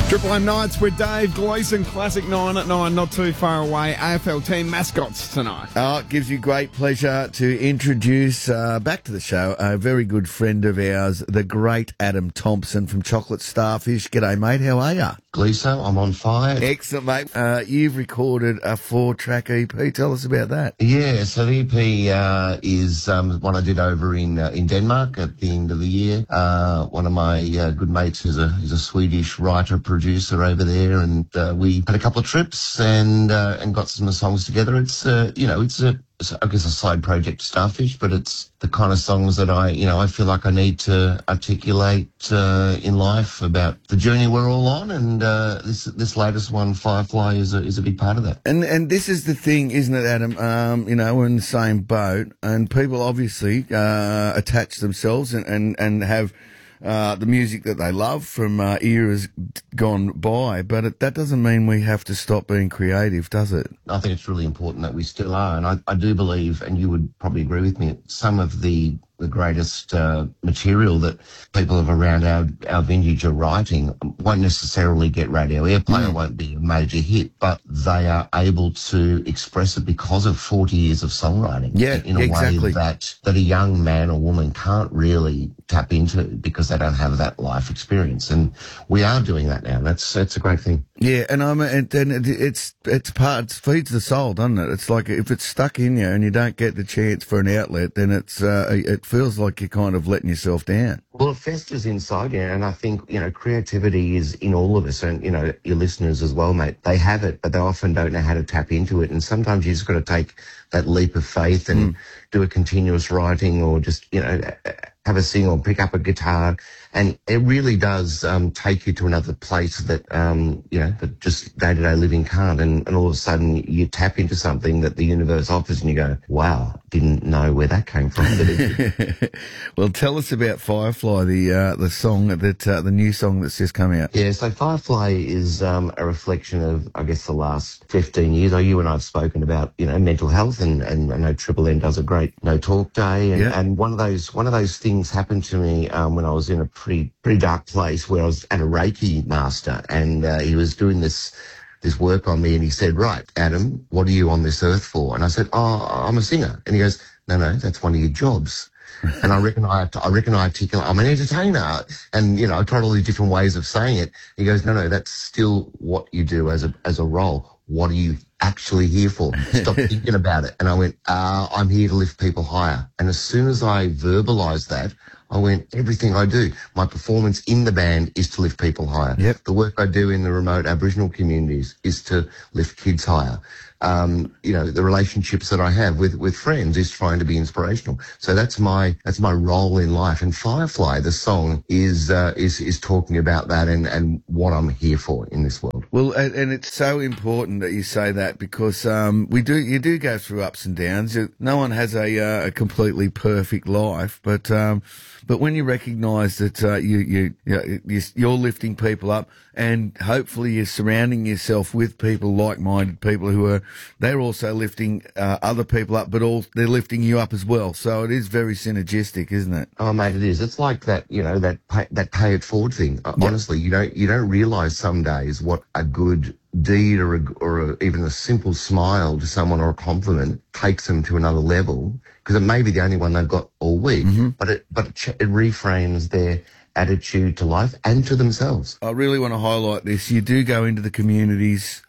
Triple M Nights with Dave Gleeson, Classic 9 at 9, not too far away. AFL team mascots tonight. Oh, it gives you great pleasure to introduce back to the show a very good friend of ours, the great Adam Thompson from Chocolate Starfish. G'day, mate. How are you? Gleeso, I'm on fire. Excellent, mate. You've recorded a 4-track EP. Tell us about that. Yeah, so the EP is one I did over in Denmark at the end of the year. One of my good mates is a Swedish writer producer over there, and we had a couple of trips and got some songs together. It's it's I guess a side project to Starfish, but it's the kind of songs that I feel like I need to articulate in life about the journey we're all on, and this latest one, Firefly, is a big part of that. And this is the thing, isn't it, Adam? We're in the same boat, and people obviously attach themselves and have the music that they love from eras gone by, but that doesn't mean we have to stop being creative, does it? I think it's really important that we still are, and I do believe, and you would probably agree with me, some of the greatest material that people of around our vintage are writing won't necessarily get radio airplay, or won't be a major hit, but they are able to express it because of 40 years of songwriting in a way that a young man or woman can't really tap into because they don't have that life experience. And we are doing that now. That's a great thing. Yeah, and it's it feeds the soul, doesn't it? It's like if it's stuck in you and you don't get the chance for an outlet, then it feels like you're kind of letting yourself down. Well, it festers inside you, and I think, creativity is in all of us, and, your listeners as well, mate. They have it, but they often don't know how to tap into it, and sometimes you just got to take that leap of faith and do a continuous writing, or just, have a sing or pick up a guitar, and it really does take you to another place that, that just day-to-day living can't, and all of a sudden you tap into something that the universe offers, and you go, wow, didn't know where that came from. Well, tell us about Firefly, the song the new song that's just come out. Yeah, so Firefly is a reflection of, I guess, the last 15 years. You and I have spoken about, mental health, and I know Triple M does a great No Talk Day, and one of those things happened to me when I was in a pretty dark place, where I was at a Reiki master, and he was doing this work on me, and he said, right, Adam, what are you on this earth for? And I said, oh, I'm a singer. And he goes, no, that's one of your jobs. And I reckon I articulate, I'm an entertainer. And, I tried all these different ways of saying it. He goes, no, that's still what you do as a role. What are you actually here for? Stop thinking about it. And I went, I'm here to lift people higher. And as soon as I verbalized that, I went, everything I do, my performance in the band is to lift people higher. Yep. The work I do in the remote Aboriginal communities is to lift kids higher. The relationships that I have with friends is trying to be inspirational. So that's my role in life. And Firefly, the song, is talking about that and what I'm here for in this world. Well, and it's so important that you say that, because you do go through ups and downs. No one has a completely perfect life, but when you recognise that you're lifting people up, and hopefully you're surrounding yourself with people, like-minded people they're also lifting other people up, but they're lifting you up as well. So it is very synergistic, isn't it? Oh, mate, it is. It's like that, that pay it forward thing. Yep. Honestly, you don't realise some days what a good deed or even a simple smile to someone or a compliment takes them to another level, because it may be the only one they've got all week, but it reframes their attitude to life and to themselves. I really want to highlight this. You do go into the communities,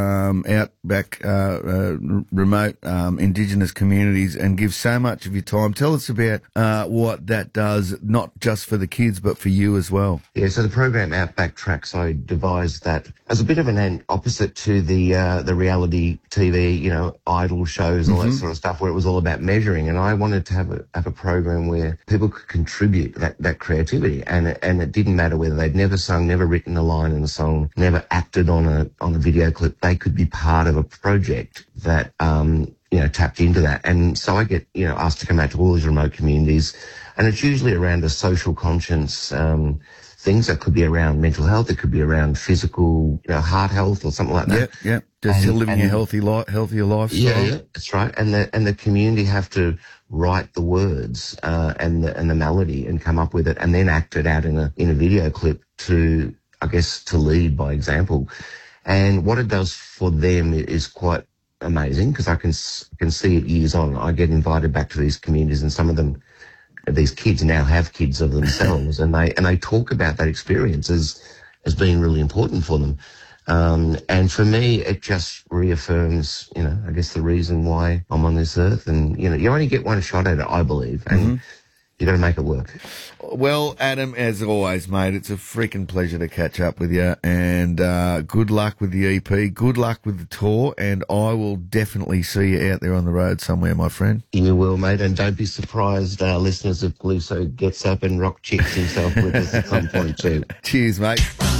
outback, remote, Indigenous communities, and give so much of your time. Tell us about what that does, not just for the kids, but for you as well. Yeah, so the program Outback Tracks, I devised that as a bit of an opposite to the reality TV, idol shows, all that sort of stuff, where it was all about measuring. And I wanted to have a program where people could contribute that creativity. And it didn't matter whether they'd never sung, never written a line in a song, never acted on a video clip. They could be part of a project that, tapped into that. And so I get, asked to come out to all these remote communities, and it's usually around a social conscience, things that could be around mental health. It could be around physical, heart health or something like that. Yeah. Just living a healthier lifestyle. Yeah, that's right. And the community have to write the words and the melody and come up with it, and then act it out in a video clip to I guess, to lead by example. And what it does for them is quite amazing, because I can see it years on. I get invited back to these communities, and some of them, these kids now have kids of themselves, and they talk about that experience as being really important for them. And for me, it just reaffirms, I guess the reason why I'm on this earth. And, you only get one shot at it, I believe, and you got to make it work. Well, Adam, as always, mate, it's a freaking pleasure to catch up with you, and good luck with the EP, good luck with the tour, and I will definitely see you out there on the road somewhere, my friend. You will, mate, and don't be surprised, listeners, if Gluso gets up and rock chicks himself with us at some point too. Cheers, mate.